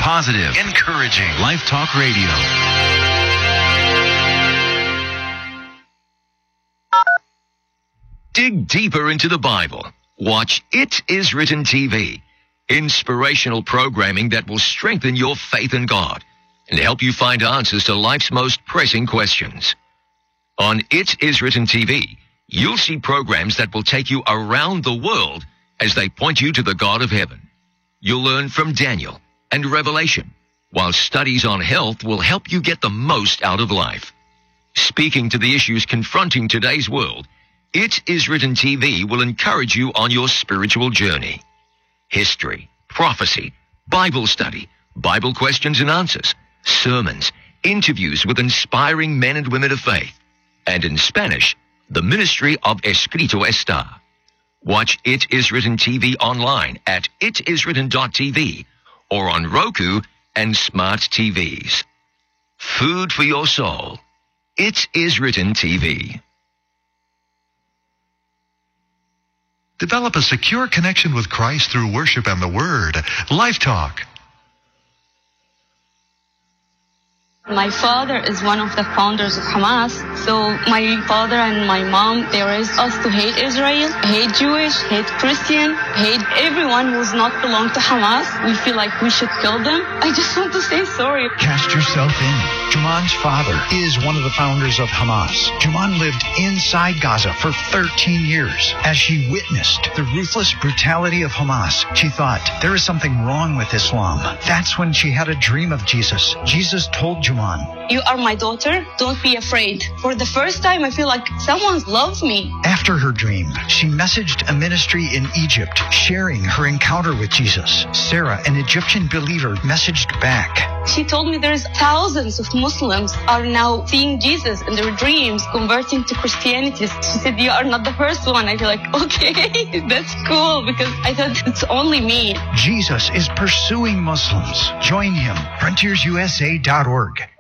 positive, encouraging Life Talk Radio. Dig deeper into the Bible. Watch It Is Written TV. Inspirational programming that will strengthen your faith in God and help you find answers to life's most pressing questions. On It Is Written TV, you'll see programs that will take you around the world as they point you to the God of heaven. You'll learn from Daniel and Revelation, while studies on health will help you get the most out of life. Speaking to the issues confronting today's world, It Is Written TV will encourage you on your spiritual journey. History, prophecy, Bible study, Bible questions and answers, sermons, interviews with inspiring men and women of faith, and in Spanish, the ministry of Escrito Está. Watch It Is Written TV online at itiswritten.tv or on Roku and smart TVs. Food for your soul. It Is Written TV. Develop a secure connection with Christ through worship and the Word. Life Talk. My father is one of the founders of Hamas, so my father and my mom, they raised us to hate Israel, hate Jewish, hate Christian, hate everyone who's not belong to Hamas. We feel like we should kill them. I just want to say sorry. Cast yourself in. Juman's father is one of the founders of Hamas. Juman lived inside Gaza for 13 years. As she witnessed the ruthless brutality of Hamas, she thought, there is something wrong with Islam. That's when she had a dream of Jesus. Jesus told Juman, you are my daughter. Don't be afraid. For the first time, I feel like someone loves me. After her dream, she messaged a ministry in Egypt, sharing her encounter with Jesus. Sarah, an Egyptian believer, messaged back. She told me there's thousands of Muslims are now seeing Jesus in their dreams, converting to Christianity. She said, you are not the first one. I feel like, okay, that's cool, because I thought it's only me. Jesus is pursuing Muslims. Join him. FrontiersUSA.org.